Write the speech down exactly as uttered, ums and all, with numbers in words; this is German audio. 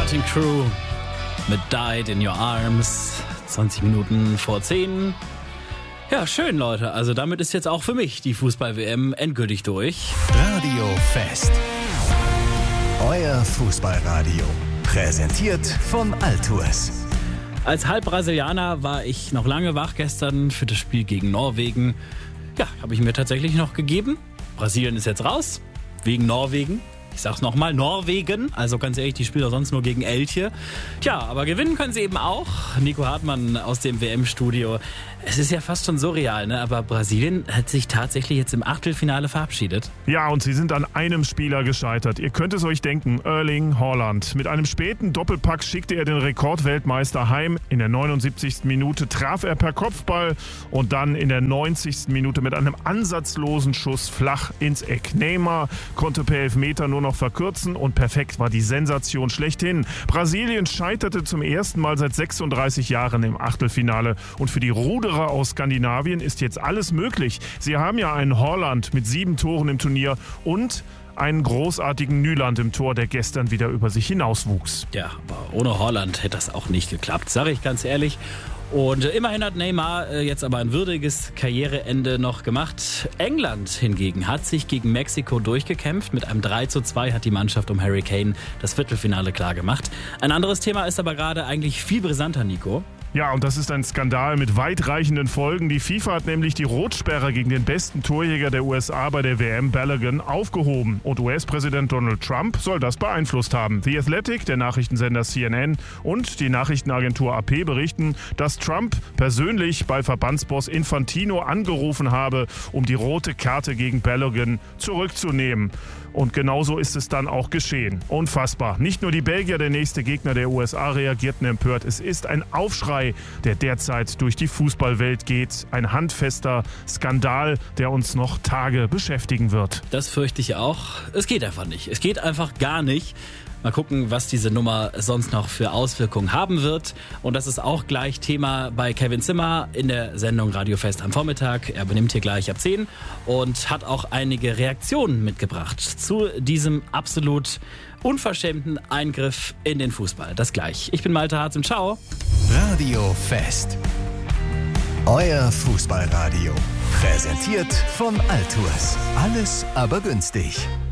Motley Crue mit Died in Your Arms. zwanzig Minuten vor zehn. Ja, schön, Leute. Also damit ist jetzt auch für mich die Fußball-W M endgültig durch. Radio Fest. Euer Fußballradio. Präsentiert von Altours. Als Halbbrasilianer war ich noch lange wach gestern für das Spiel gegen Norwegen. Ja, habe ich mir tatsächlich noch gegeben. Brasilien ist jetzt raus, wegen Norwegen. Ich sag's nochmal, Norwegen. Also ganz ehrlich, die spielen doch sonst nur gegen Elche. Tja, aber gewinnen können sie eben auch. Nico Hartmann aus dem W M-Studio. Es ist ja fast schon surreal, ne? Aber Brasilien hat sich tatsächlich jetzt im Achtelfinale verabschiedet. Ja, und sie sind an einem Spieler gescheitert. Ihr könnt es euch denken, Erling Haaland. Mit einem späten Doppelpack schickte er den Rekordweltmeister heim. In der neunundsiebzigsten Minute traf er per Kopfball und dann in der neunzigsten Minute mit einem ansatzlosen Schuss flach ins Eck. Neymar konnte per Elfmeter nur noch verkürzen und perfekt war die Sensation schlechthin. Brasilien scheiterte zum ersten Mal seit sechsunddreißig Jahren im Achtelfinale und für die Ruderer aus Skandinavien ist jetzt alles möglich. Sie haben ja einen Haaland mit sieben Toren im Turnier und einen großartigen Nyland im Tor, der gestern wieder über sich hinauswuchs. Ja, aber ohne Haaland hätte das auch nicht geklappt, sage ich ganz ehrlich. Und immerhin hat Neymar jetzt aber ein würdiges Karriereende noch gemacht. England hingegen hat sich gegen Mexiko durchgekämpft. Mit einem drei zu zwei hat die Mannschaft um Harry Kane das Viertelfinale klargemacht. Ein anderes Thema ist aber gerade eigentlich viel brisanter, Nico. Ja, und das ist ein Skandal mit weitreichenden Folgen. Die FIFA hat nämlich die Rotsperre gegen den besten Torjäger der U S A bei der W M, Balogun, aufgehoben. Und U S-Präsident Donald Trump soll das beeinflusst haben. The Athletic, der Nachrichtensender C N N und die Nachrichtenagentur A P berichten, dass Trump persönlich bei Verbandsboss Infantino angerufen habe, um die rote Karte gegen Balogun zurückzunehmen. Und genauso ist es dann auch geschehen. Unfassbar. Nicht nur die Belgier, der nächste Gegner der U S A, reagierten empört. Es ist ein Aufschrei, der derzeit durch die Fußballwelt geht. Ein handfester Skandal, der uns noch Tage beschäftigen wird. Das fürchte ich auch. Es geht einfach nicht. Es geht einfach gar nicht. Mal gucken, was diese Nummer sonst noch für Auswirkungen haben wird. Und das ist auch gleich Thema bei Kevin Zimmer in der Sendung Radio Fest am Vormittag. Er benimmt hier gleich ab zehn und hat auch einige Reaktionen mitgebracht zu diesem absolut unverschämten Eingriff in den Fußball. Das gleich. Ich bin Malte Hartz und ciao. Radio Fest. Euer Fußballradio. Präsentiert von Altours. Alles aber günstig.